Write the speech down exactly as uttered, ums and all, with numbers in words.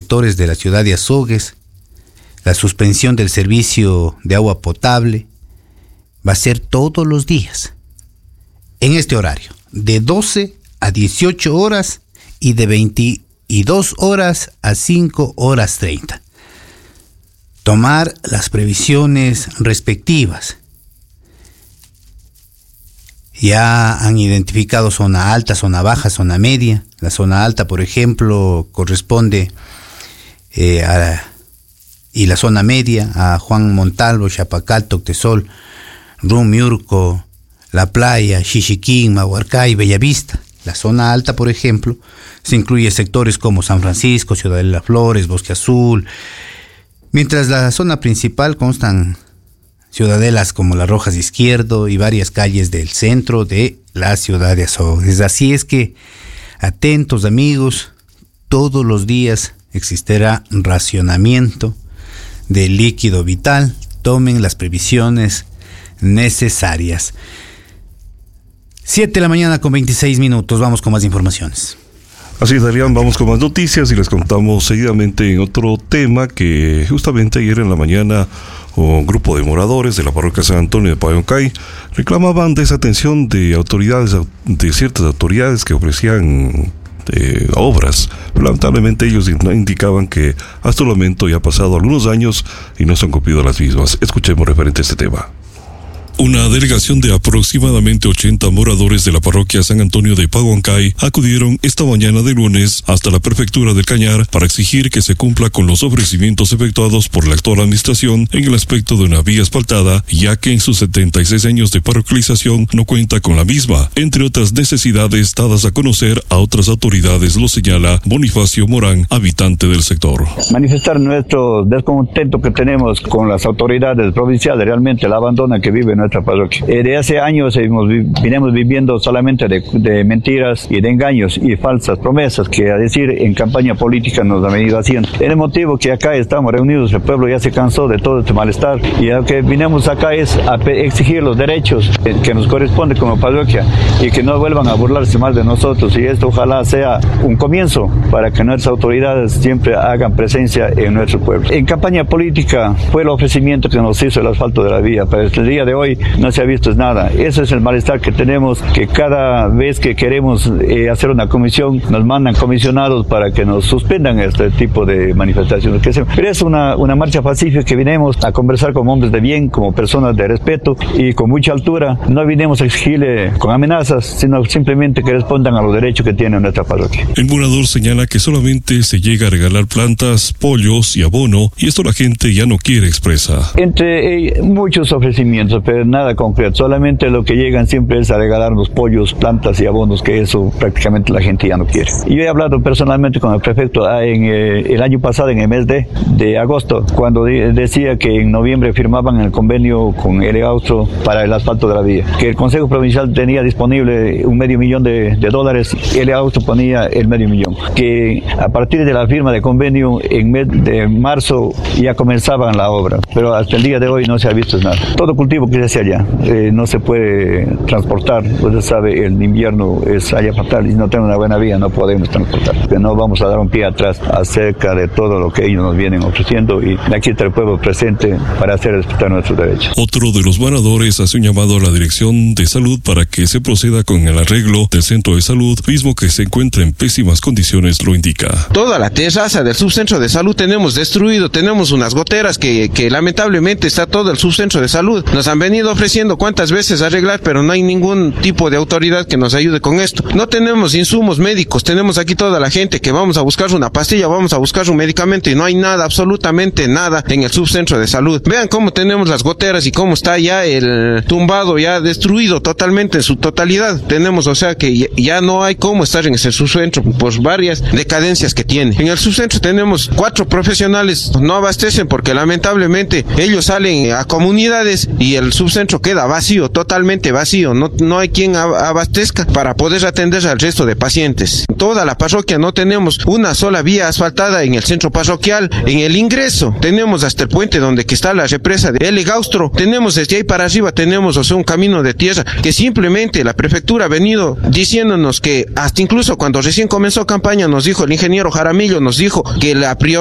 sectores de la ciudad de Azogues, la suspensión del servicio de agua potable va a ser todos los días, en este horario, de doce a dieciocho horas y de veintidós horas a cinco horas treinta. Tomar las previsiones respectivas. Ya han identificado zona alta, zona baja, zona media. La zona alta, por ejemplo, corresponde eh, a, y la zona media a Juan Montalvo, Chapacal, Toctesol, Rumiurco, La Playa, Xixiquín, Mahuarcay, Bellavista. La zona alta, por ejemplo, se incluye sectores como San Francisco, Ciudad de las Flores, Bosque Azul, mientras la zona principal constan ciudadelas como Las Rojas Izquierdo y varias calles del centro de la ciudad de Azogues. Así es que, atentos amigos, todos los días existirá racionamiento de líquido vital. Tomen las previsiones necesarias. siete de la mañana con veintiséis minutos, vamos con más informaciones. Así es, Adrián, vamos con más noticias y les contamos seguidamente en otro tema que justamente ayer en la mañana un grupo de moradores de la parroquia San Antonio de Payoncay reclamaban desatención de autoridades, de ciertas autoridades que ofrecían eh, obras. Lamentablemente ellos indicaban que hasta el momento ya ha pasado algunos años y no se han cumplido las mismas. Escuchemos referente a este tema. Una delegación de aproximadamente ochenta moradores de la parroquia San Antonio de Payoncay acudieron esta mañana de lunes hasta la prefectura del Cañar para exigir que se cumpla con los ofrecimientos efectuados por la actual administración en el aspecto de una vía asfaltada, ya que en sus setenta y seis años de parroquialización no cuenta con la misma, entre otras necesidades dadas a conocer a otras autoridades, lo señala Bonifacio Morán, habitante del sector. Manifestar nuestro descontento que tenemos con las autoridades provinciales, realmente el abandono que vive nuestra parroquia. Eh, de hace años hemos, vinimos viviendo solamente de, de mentiras y de engaños y falsas promesas que, a decir, en campaña política nos han venido haciendo. Es el motivo que acá estamos reunidos, el pueblo ya se cansó de todo este malestar y lo que vinimos acá es a exigir los derechos que nos corresponden como parroquia y que no vuelvan a burlarse más de nosotros, y esto ojalá sea un comienzo para que nuestras autoridades siempre hagan presencia en nuestro pueblo. En campaña política fue el ofrecimiento que nos hizo el asfalto de la vía, pero hasta el día de hoy no se ha visto nada. Ese es el malestar que tenemos, que cada vez que queremos eh, hacer una comisión nos mandan comisionados para que nos suspendan este tipo de manifestaciones. Pero es una, una marcha pacífica que vinimos a conversar como hombres de bien, como personas de respeto y con mucha altura. No vinimos a exigirle con amenazas, sino simplemente que respondan a los derechos que tiene nuestra parroquia. El morador señala que solamente se llega a regalar plantas, pollos y abono, y esto la gente ya no quiere expresa. Entre eh, muchos ofrecimientos, pero nada concreto, solamente lo que llegan siempre es a regalarnos pollos, plantas y abonos, que eso prácticamente la gente ya no quiere. Y yo he hablado personalmente con el prefecto ah, en, eh, el año pasado, en el mes de, de agosto, cuando de, decía que en noviembre firmaban el convenio con el Austro para el asfalto de la vía, que el Consejo Provincial tenía disponible un medio millón de, de dólares, el Austro ponía el medio millón, que a partir de la firma de convenio en mes de marzo ya comenzaban la obra, pero hasta el día de hoy no se ha visto nada. Todo cultivo que se allá eh, no se puede transportar, usted sabe, el invierno es allá fatal y no tenemos una buena vía, no podemos transportar, que no vamos a dar un pie atrás acerca de todo lo que ellos nos vienen ofreciendo, y aquí está el pueblo presente para hacer respetar nuestros derechos. Otro de los varadores hace un llamado a la Dirección de Salud para que se proceda con el arreglo del centro de salud, mismo que se encuentra en pésimas condiciones, lo indica. Toda la terraza del subcentro de salud tenemos destruido, tenemos unas goteras que, que lamentablemente está todo el subcentro de salud. Nos han venido ofreciendo cuántas veces arreglar, pero no hay ningún tipo de autoridad que nos ayude con esto. No tenemos insumos médicos, tenemos aquí toda la gente que vamos a buscar una pastilla, vamos a buscar un medicamento y no hay nada, absolutamente nada en el subcentro de salud. Vean cómo tenemos las goteras y cómo está ya el tumbado, ya destruido totalmente en su totalidad. Tenemos, o sea que ya no hay cómo estar en ese subcentro por varias decadencias que tiene. En el subcentro tenemos cuatro profesionales, no abastecen porque lamentablemente ellos salen a comunidades y el subcentro queda vacío, totalmente vacío, no, no hay quien abastezca para poder atender al resto de pacientes. En toda la parroquia no tenemos una sola vía asfaltada en el centro parroquial. En el ingreso tenemos hasta el puente donde que está la represa de El Gaustro, tenemos desde ahí para arriba, tenemos o sea un camino de tierra que simplemente la prefectura ha venido diciéndonos que hasta incluso cuando recién comenzó campaña nos dijo el ingeniero Jaramillo, nos dijo que la prioridad